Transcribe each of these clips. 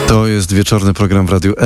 To jest wieczorny program w radiu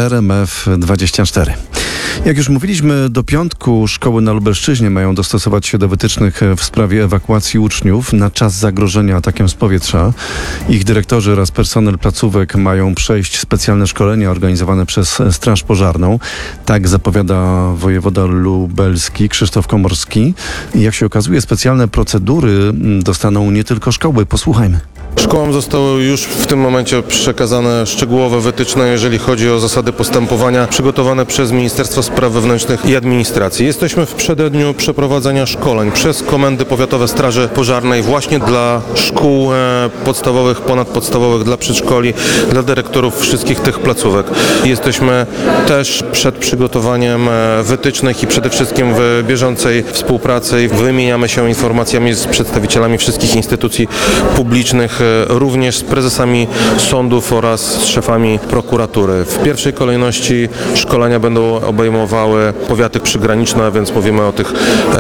RMF24. Jak już mówiliśmy, do piątku szkoły na Lubelszczyźnie mają dostosować się do wytycznych w sprawie ewakuacji uczniów na czas zagrożenia atakiem z powietrza. Ich dyrektorzy oraz personel placówek mają przejść specjalne szkolenia organizowane przez Straż Pożarną. Tak zapowiada wojewoda lubelski Krzysztof Komorski. I jak się okazuje, specjalne procedury dostaną nie tylko szkoły. Posłuchajmy. Szkołom zostały już w tym momencie przekazane szczegółowe wytyczne, jeżeli chodzi o zasady postępowania przygotowane przez Ministerstwo Spraw Wewnętrznych i Administracji. Jesteśmy w przededniu przeprowadzenia szkoleń przez Komendy Powiatowe Straży Pożarnej właśnie dla szkół podstawowych, ponadpodstawowych, dla przedszkoli, dla dyrektorów wszystkich tych placówek. Jesteśmy też przed przygotowaniem wytycznych i przede wszystkim w bieżącej współpracy wymieniamy się informacjami z przedstawicielami wszystkich instytucji publicznych, również z prezesami sądów oraz z szefami prokuratury. W pierwszej kolejności szkolenia będą obejmowały powiaty przygraniczne, więc mówimy o tych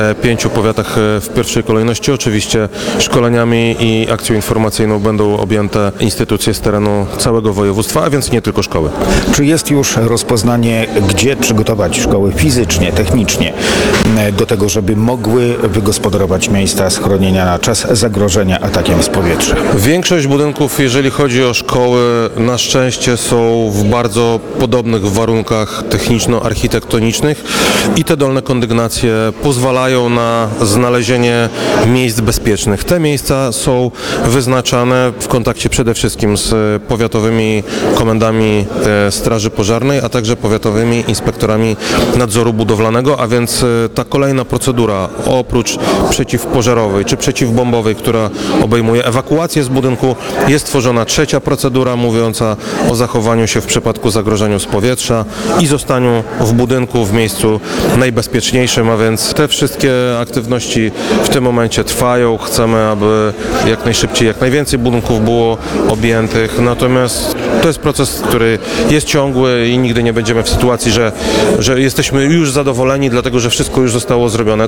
5 powiatach w pierwszej kolejności. Oczywiście szkoleniami i akcją informacyjną będą objęte instytucje z terenu całego województwa, a więc nie tylko szkoły. Czy jest już rozpoznanie, gdzie przygotować szkoły fizycznie, technicznie do tego, żeby mogły wygospodarować miejsca schronienia na czas zagrożenia atakiem z powietrza? Większość budynków, jeżeli chodzi o szkoły, na szczęście są w bardzo podobnych warunkach techniczno-architektonicznych i te dolne kondygnacje pozwalają na znalezienie miejsc bezpiecznych. Te miejsca są wyznaczane w kontakcie przede wszystkim z powiatowymi komendami Straży Pożarnej, a także powiatowymi inspektorami nadzoru budowlanego, a więc ta kolejna procedura, oprócz przeciwpożarowej czy przeciwbombowej, która obejmuje ewakuację z budynku, jest tworzona trzecia procedura mówiąca o zachowaniu się w przypadku zagrożenia z powietrza i zostaniu w budynku w miejscu najbezpieczniejszym, a więc te wszystkie aktywności w tym momencie trwają. Chcemy, aby jak najszybciej, jak najwięcej budynków było objętych, natomiast to jest proces, który jest ciągły i nigdy nie będziemy w sytuacji, że jesteśmy już zadowoleni, dlatego że wszystko już zostało zrobione.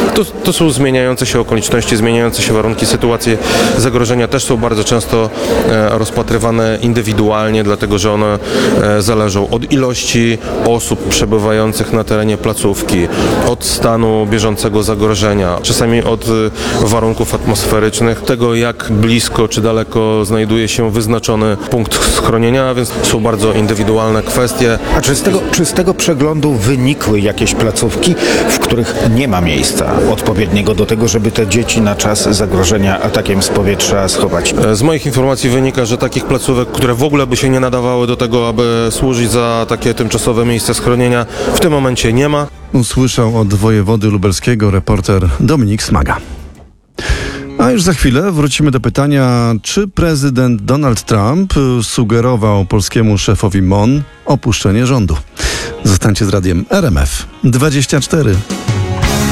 To są zmieniające się okoliczności, zmieniające się warunki, sytuacje zagrożenia też są bardzo często rozpatrywane indywidualnie, dlatego że one zależą od ilości osób przebywających na terenie placówki, od stanu bieżącego zagrożenia, czasami od warunków atmosferycznych, tego jak blisko czy daleko znajduje się wyznaczony punkt schronienia, a więc są bardzo indywidualne kwestie. A czy z tego przeglądu wynikły jakieś placówki, w których nie ma miejsca odpowiedniego do tego, żeby te dzieci na czas zagrożenia atakiem z powietrza schować? Z moich informacji wynika, że takich placówek, które w ogóle by się nie nadawały do tego, aby służyć za takie tymczasowe miejsce schronienia, w tym momencie nie ma. Usłyszał od wojewody lubelskiego reporter Dominik Smaga. A już za chwilę wrócimy do pytania, czy prezydent Donald Trump sugerował polskiemu szefowi MON opuszczenie rządu. Zostańcie z radiem RMF24.